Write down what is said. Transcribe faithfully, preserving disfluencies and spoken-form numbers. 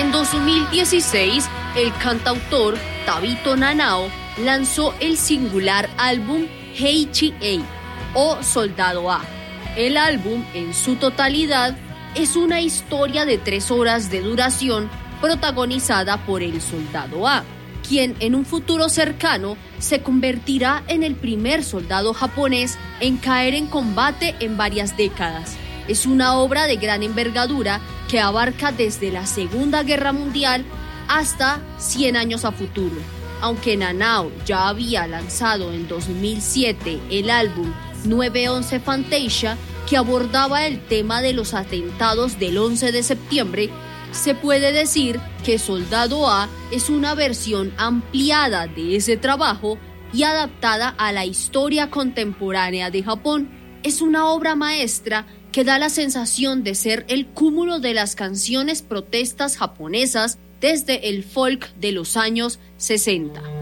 En dos mil dieciséis, el cantautor Tabito Nanao lanzó el singular álbum Heichi-ei o Soldado A. El álbum, en su totalidad, es una historia de tres horas de duración protagonizada por el Soldado A, quien en un futuro cercano se convertirá en el primer soldado japonés en caer en combate en varias décadas. Es una obra de gran envergadura que abarca desde la Segunda Guerra Mundial hasta cien años a futuro. Aunque Nanao ya había lanzado en dos mil siete el álbum nueve once Fantasia, que abordaba el tema de los atentados del once de septiembre, se puede decir que Soldado A es una versión ampliada de ese trabajo y adaptada a la historia contemporánea de Japón. Es una obra maestra que da la sensación de ser el cúmulo de las canciones protestas japonesas desde el folk de los años sesenta.